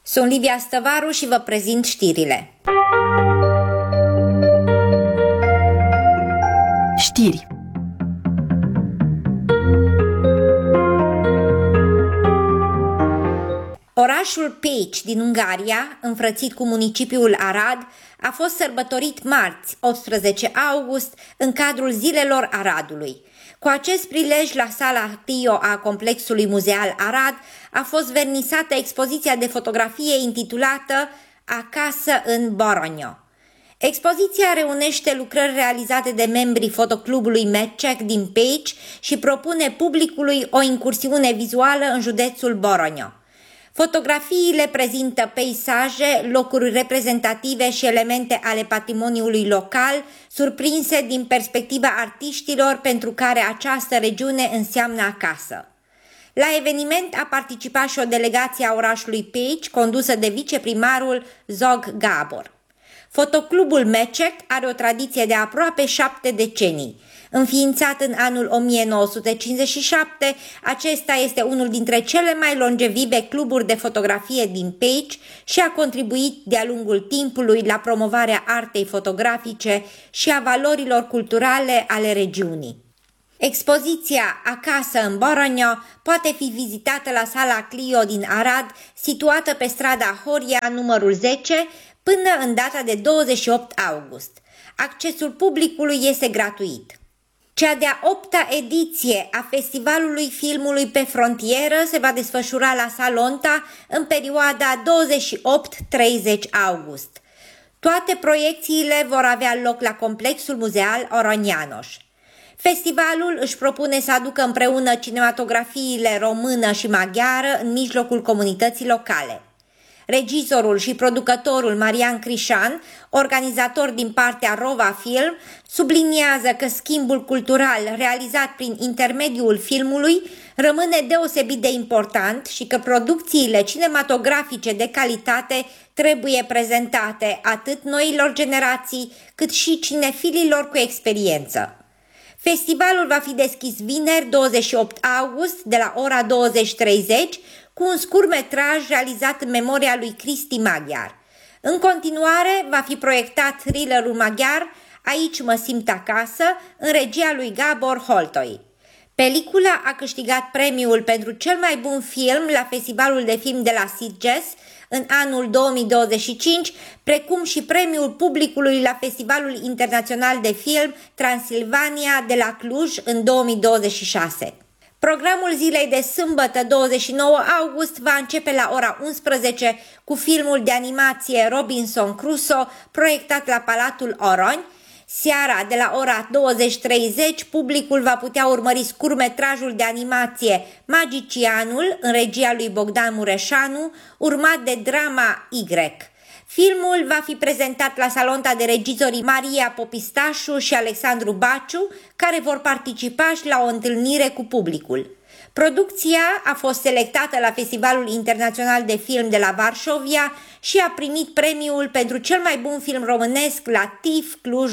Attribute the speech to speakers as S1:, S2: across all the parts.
S1: Sunt Livia Stăvaru și vă prezint știrile.
S2: Știri.
S1: Orașul Pécs din Ungaria, înfrățit cu municipiul Arad, a fost sărbătorit marți, 18 august, în cadrul Zilelor Aradului. Cu acest prilej, la sala Clio a complexului muzeal Arad a fost vernisată expoziția de fotografie intitulată Acasă în Boronio. Expoziția reunește lucrări realizate de membrii fotoclubului Mecek din Pécs și propune publicului o incursiune vizuală în județul Boronio. Fotografiile prezintă peisaje, locuri reprezentative și elemente ale patrimoniului local, surprinse din perspectiva artiștilor pentru care această regiune înseamnă acasă. La eveniment a participat și o delegație a orașului Pécs, condusă de viceprimarul Zog Gábor. Fotoclubul Mecek are o tradiție de aproape 7 decenii. Înființat în anul 1957, acesta este unul dintre cele mai longevive cluburi de fotografie din Pécs și a contribuit de-a lungul timpului la promovarea artei fotografice și a valorilor culturale ale regiunii. Expoziția Acasă în Boronio poate fi vizitată la sala Clio din Arad, situată pe strada Horia numărul 10, până în data de 28 august. Accesul publicului este gratuit. Cea de-a 8-a ediție a Festivalului Filmului pe Frontieră se va desfășura la Salonta în perioada 28-30 august. Toate proiecțiile vor avea loc la complexul muzeal Oronianos. Festivalul își propune să aducă împreună cinematografiile română și maghiară în mijlocul comunității locale. Regizorul și producătorul Marian Crișan, organizator din partea Rova Film, subliniază că schimbul cultural realizat prin intermediul filmului rămâne deosebit de important și că producțiile cinematografice de calitate trebuie prezentate atât noilor generații, cât și cinefililor cu experiență. Festivalul va fi deschis vineri 28 august de la ora 20:30 cu un scurtmetraj realizat în memoria lui Cristi Magyar. În continuare va fi proiectat thrillerul maghiar Aici mă simt acasă, în regia lui Gábor Holtoi. Pelicula a câștigat premiul pentru cel mai bun film la Festivalul de Film de la Sitges în anul 2025, precum și premiul publicului la Festivalul Internațional de Film Transilvania de la Cluj în 2026. Programul zilei de sâmbătă 29 august va începe la ora 11 cu filmul de animație Robinson Crusoe, proiectat la Palatul Oroni. Seara, de la ora 20:30, publicul va putea urmări scurtmetrajul de animație Magicianul, în regia lui Bogdan Mureșanu, urmat de drama Y. Filmul va fi prezentat la Salonta de regizorii Maria Popistașu și Alexandru Baciu, care vor participa și la o întâlnire cu publicul. Producția a fost selectată la Festivalul Internațional de Film de la Varșovia și a primit premiul pentru cel mai bun film românesc la TIFF Cluj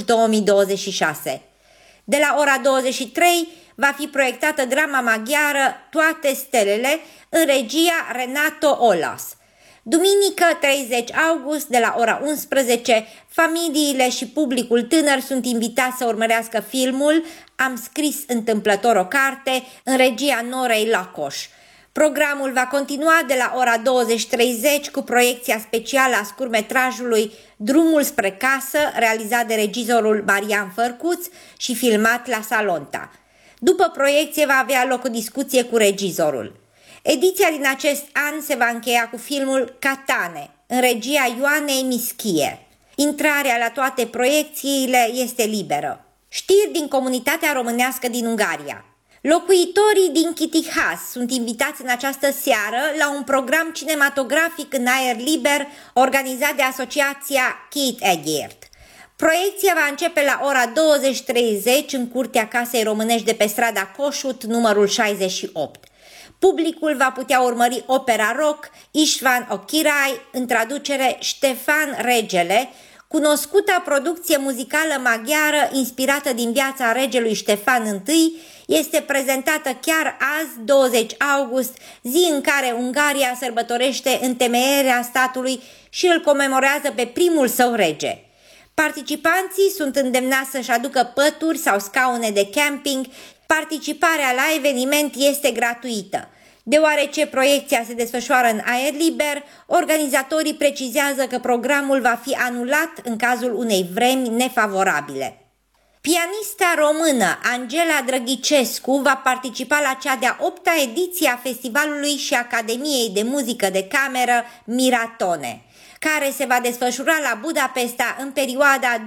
S1: 2026. De la ora 23 va fi proiectată drama maghiară Toate stelele în regia Renato Olas. Duminică 30 august, de la ora 11, familiile și publicul tânăr sunt invitați să urmărească filmul Am scris întâmplător o carte, în regia Norei Lacoș. Programul va continua de la ora 20:30 cu proiecția specială a scurtmetrajului Drumul spre casă, realizat de regizorul Marian Fărcuț și filmat la Salonta. După proiecție va avea loc o discuție cu regizorul. Ediția din acest an se va încheia cu filmul Catane, în regia Ioanei Mischie. Intrarea la toate proiecțiile este liberă. Știri din comunitatea românească din Ungaria. Locuitorii din Kitihas sunt invitați în această seară la un program cinematografic în aer liber organizat de asociația Két Egyért. Proiecția va începe la ora 20:30 în curtea Casei Românești de pe strada Kossuth, numărul 68. Publicul va putea urmări opera rock István a király, în traducere Ștefan Regele, Cunoscuta producție muzicală maghiară inspirată din viața regelui Ștefan I este prezentată chiar azi, 20 august, zi în care Ungaria sărbătorește întemeierea statului și îl comemorează pe primul său rege. Participanții sunt îndemnați să-și aducă pături sau scaune de camping. Participarea la eveniment este gratuită. Deoarece proiecția se desfășoară în aer liber, organizatorii precizează că programul va fi anulat în cazul unei vremi nefavorabile. Pianista română Angela Drăghicescu va participa la cea de-a 8-a ediție a Festivalului și Academiei de Muzică de Cameră Miratone, care se va desfășura la Budapesta în perioada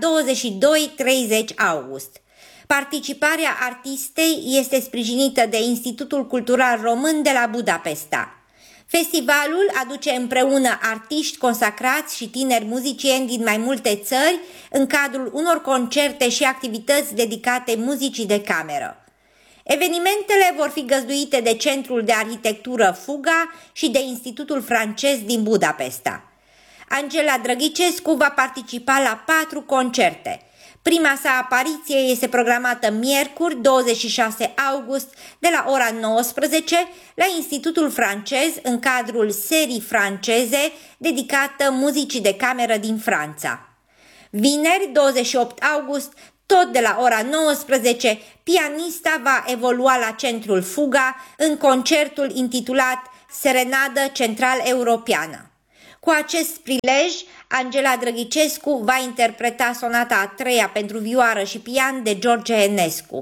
S1: 22-30 august. Participarea artistei este sprijinită de Institutul Cultural Român de la Budapesta. Festivalul aduce împreună artiști consacrați și tineri muzicieni din mai multe țări în cadrul unor concerte și activități dedicate muzicii de cameră. Evenimentele vor fi găzduite de Centrul de Arhitectură Fuga și de Institutul Francez din Budapesta. Angela Drăghicescu va participa la 4 concerte. Prima sa apariție este programată miercuri, 26 august, de la ora 19 la Institutul Francez în cadrul serii franceze dedicată muzicii de cameră din Franța. Vineri, 28 august, tot de la ora 19, pianista va evolua la Centrul Fuga în concertul intitulat Serenadă Central-Europeană. Cu acest prilej, Angela Drăghicescu va interpreta sonata a 3-a pentru vioară și pian de George Enescu.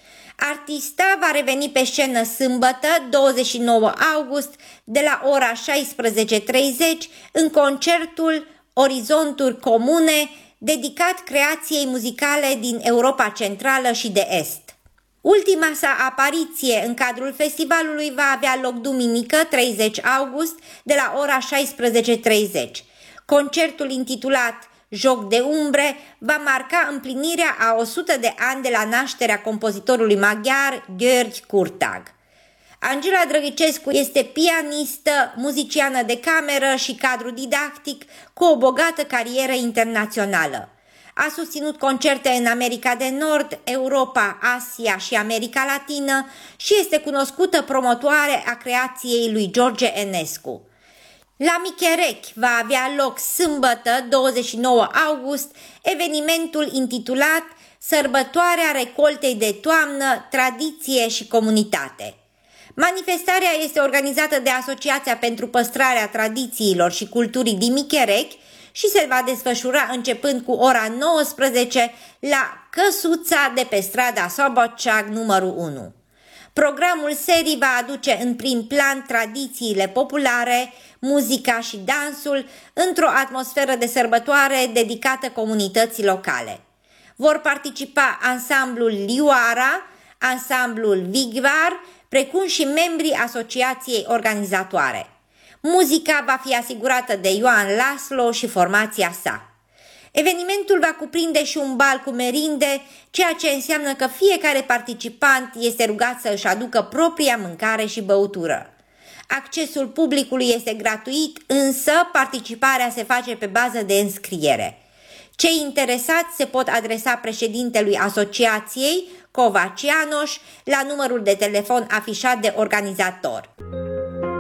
S1: Artista va reveni pe scenă sâmbătă, 29 august, de la ora 16:30 în concertul Orizonturi Comune, dedicat creației muzicale din Europa Centrală și de Est. Ultima sa apariție în cadrul festivalului va avea loc duminică, 30 august, de la ora 16:30. Concertul intitulat Joc de umbre va marca împlinirea a 100 de ani de la nașterea compozitorului maghiar György Kurtag. Angela Drăghicescu este pianistă, muziciană de cameră și cadru didactic cu o bogată carieră internațională. A susținut concerte în America de Nord, Europa, Asia și America Latină și este cunoscută promotoare a creației lui George Enescu. La Micherechi va avea loc sâmbătă, 29 august, evenimentul intitulat Sărbătoarea recoltei de toamnă, tradiție și comunitate. Manifestarea este organizată de Asociația pentru Păstrarea Tradițiilor și Culturii din Micherechi și se va desfășura începând cu ora 19 la căsuța de pe strada Soboceag numărul 1. Programul serii va aduce în prim plan tradițiile populare, muzica și dansul într-o atmosferă de sărbătoare dedicată comunității locale. Vor participa ansamblul Lioara, ansamblul Vigvar, precum și membrii asociației organizatoare. Muzica va fi asigurată de Ioan Laslo și formația sa. Evenimentul va cuprinde și un bal cu merinde, ceea ce înseamnă că fiecare participant este rugat să își aducă propria mâncare și băutură. Accesul publicului este gratuit, însă participarea se face pe bază de înscriere. Cei interesați se pot adresa președintelui asociației, Covacianoș, la numărul de telefon afișat de organizator.